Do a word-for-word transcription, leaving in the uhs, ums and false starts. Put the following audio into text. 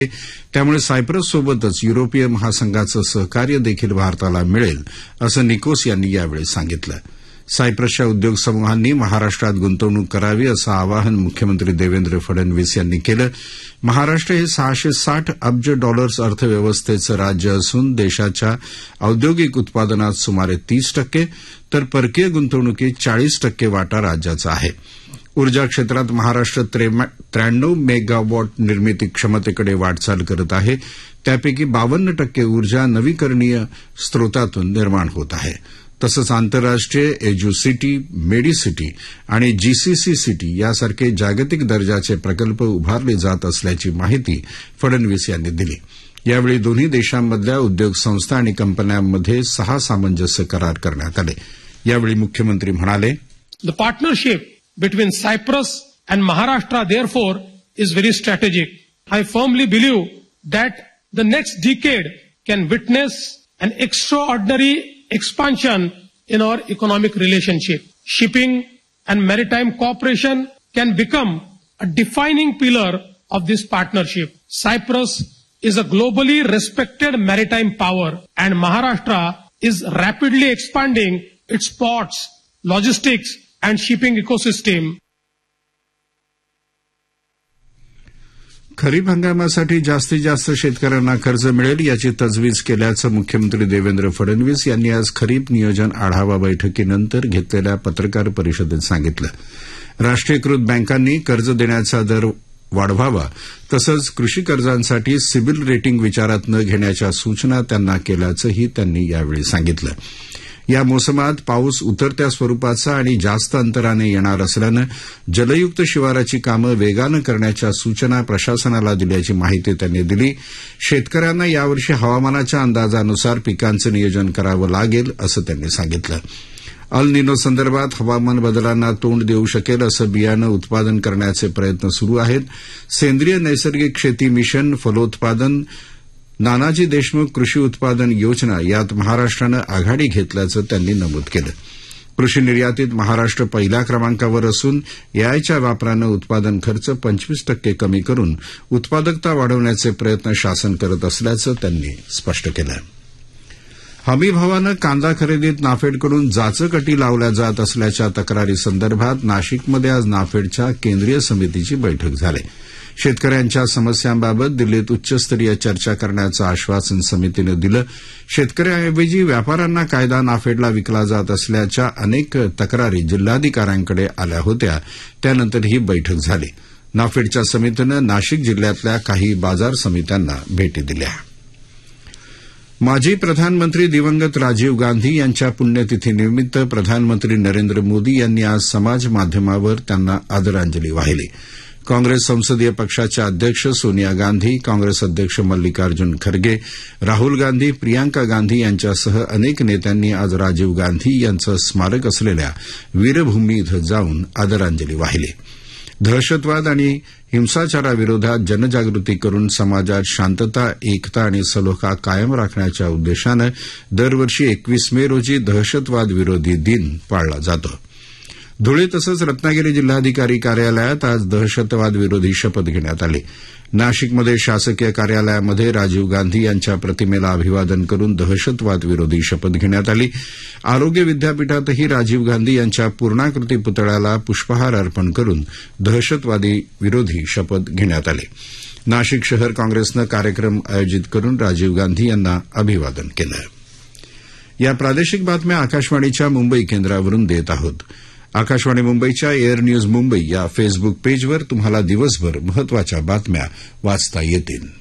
त्यामुळे सायप्रससोबतच युरोपीय महासंघाचं सहकार्य देखील भारताला मिळेल असं निकोस यांनी यावेळी सांगितलं. सायप्रसच्या उद्योग समूहांनी महाराष्ट्रात गुंतवणूक करावी असं आवाहन मुख्यमंत्री देवेंद्र फडणवीस यांनी केलं. महाराष्ट्र हे सहाशे साठ अब्ज डॉलर्स अर्थव्यवस्थेचं राज्य असून देशाच्या औद्योगिक उत्पादनात सुमारे तीस टक्के तर परकीय गुंतवणुकीत चाळीस टक्के वाटा राज्याचा आहे. ऊर्जा क्षेत्रात महाराष्ट्र त्र्याण्णव मेगावॉट निर्मिती क्षमतेकडे वाटचाल करत आहे. त्यापैकी बावन्न टक्के ऊर्जा नवीकरणीय स्रोतातून निर्माण होत आहे. तसंच आंतरराष्ट्रीय एज्युसिटी, मेडिसिटी आणि जीसीसी सिटी यासारखे जागतिक दर्जाचे प्रकल्प उभारले जात असल्याची माहिती फडणवीस यांनी दिली. यावेळी दोन्ही देशांमधल्या उद्योग संस्था आणि कंपन्यांमध्ये सहा सामंजस्य करार करण्यात आले. यावेळी मुख्यमंत्री म्हणाले, The partnership between Cyprus and Maharashtra therefore is very strategic. I firmly believe that the next decade can witness an extraordinary expansion in our economic relationship. Shipping and maritime cooperation can become a defining pillar of this partnership. Cyprus is a globally respected maritime power and Maharashtra is rapidly expanding its ports, logistics and shipping ecosystem. खरीप हंगामासाठी जास्तीत जास्त शेतकऱ्यांना कर्ज मिळेल याची तजवीज केल्याचं मुख्यमंत्री देवेंद्र फडणवीस यांनी आज खरीप नियोजन आढावा बैठकीनंतर घेतलेल्या पत्रकार परिषदेत सांगितलं. राष्ट्रीयकृत बँकांनी कर्ज देण्याचा दर वाढवावा तसंच कृषी कर्जांसाठी सिबिल रेटिंग विचारात न घेण्याच्या सूचना त्यांना केल्याचंही त्यांनी यावेळी सांगितलं. या मोसमात पाऊस उतरत्या स्वरूपाचा आणि जास्त अंतराने येणार असल्यानं जलयुक्त शिवाराची कामं वेगानं करण्याच्या सूचना प्रशासनाला दिल्याची माहिती त्यांनी दिली. शेतकऱ्यांना यावर्षी हवामानाच्या अंदाजानुसार पिकांचं नियोजन करावं लागेल असं त्यांनी सांगितलं. अल निनो संदर्भात हवामान बदलांना तोंड देऊ शकेल असं बियाणं उत्पादन करण्याचे प्रयत्न सुरू आहेत. सेंद्रिय नैसर्गिक शेती मिशन, फलोत्पादन, नानाजी देशमुख कृषी उत्पादन योजना यात महाराष्ट्रानं आघाडी घेतल्याचं त्यांनी नमूद केलं. कृषी निर्यातीत महाराष्ट्र पहिल्या क्रमांकावर असून एआयच्या वापरानं उत्पादन खर्च पंचवीस टक्के कमी करून उत्पादकता वाढवण्याचे प्रयत्न शासन करत असल्याचं त्यांनी स्पष्ट केलं. हमीभावानं कांदा खरेदीत नाफेडकडून जाचक लावल्या जात असल्याच्या तक्रारीसंदर्भात नाशिकमध्ये आज नाफेडच्या केंद्रीय समितीची बैठक झाली. शेतकऱ्यांच्या समस्यांबाबत दिल्लीत उच्चस्तरीय चर्चा करण्याचं आश्वासन समितीनं दिलं. शेतकऱ्यांऐवजी व्यापाऱ्यांना कांदा नाफेडला विकला जात असल्याच्या अनेक तक्रारी जिल्हाधिकाऱ्यांकडे आल्या होत्या. त्यानंतर ही बैठक झाली. नाफेडच्या समितीनं नाशिक जिल्ह्यातल्या काही बाजार समित्यांना भेटी दिल्या. माजी प्रधानमंत्री दिवंगत राजीव गांधी यांच्या पुण्यतिथीनिमित्त प्रधानमंत्री नरेंद्र मोदी यांनी आज समाज माध्यमावर त्यांना आदरांजली वाहिली. काँग्रेस संसदीय पक्षाच्या अध्यक्ष सोनिया गांधी, काँग्रेस अध्यक्ष मल्लिकार्जुन खरगे, राहुल गांधी, प्रियांका गांधी यांच्यासह अनेक नेत्यांनी आज राजीव गांधी यांचं स्मारक असलेल्या वीरभूमी इथं जाऊन आदरांजली वाहिली. दहशतवाद आणि हिंसाचाराविरोधात जनजागृती करून समाजात शांतता, एकता आणि सलोखा कायम राखण्याच्या उद्देशानं दरवर्षी एकवीस मे रोजी दहशतवाद विरोधी दिन पाळला जातो. धुळे तसंच रत्नागिरी जिल्हाधिकारी कार्यालयात आज दहशतवाद विरोधी शपथ घेण्यात आली. नाशिकमध्ये शासकीय कार्यालयामध्ये राजीव गांधी यांच्या प्रतिमेला अभिवादन करून दहशतवाद विरोधी शपथ घेण्यात आली. आरोग्य विद्यापीठातही राजीव गांधी यांच्या पूर्णाकृती पुतळ्याला पुष्पहार अर्पण करून दहशतवादी विरोधी शपथ घेण्यात आली. नाशिक शहर काँग्रेसनं कार्यक्रम आयोजित करून राजीव गांधी यांना अभिवादन केलं. या प्रादेशिक बातम्या आकाशवाणीच्या मुंबई केंद्रावरून देत आहोत. आकाशवाणी मुंबईच्या एअर न्यूज मुंबई या फेसबुक पेजवर तुम्हाला दिवसभर महत्वाच्या बातम्या वाचता येतील.